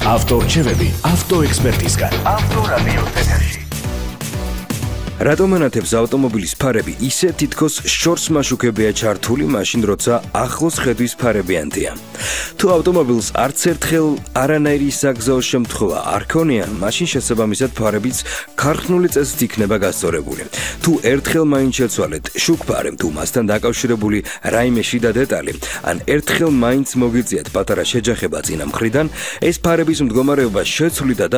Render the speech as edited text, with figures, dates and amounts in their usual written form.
ავტორჩევები ავტოექსპერტისგან. ავტორადიოს ეთერში. რატომ ანათებს ავტომობილის ფარები ისე თითქოს შორს მაშუქებია ჩართული მაშინ როცა ახლოს ხედვის ფარებიანია. თუ ავტომობილს არც ერთხელ არანაირი საგზაო შემთხვევა არ ქონია, მაშინ შესაბამისად ფარებიც ქარხნული წესით იქნება გასწორებული. თუ ერთხელ მაინც შეცვალეთ შუქ ფარემ თუ მასთან დაკავშირებული რაიმე შიდა დეტალი, ან ერთხელ მაინც მოგიწიათ პატარა შეჯახება წინა მხრიდან, ეს ფარების მდგომარეობა შეცვლიდა და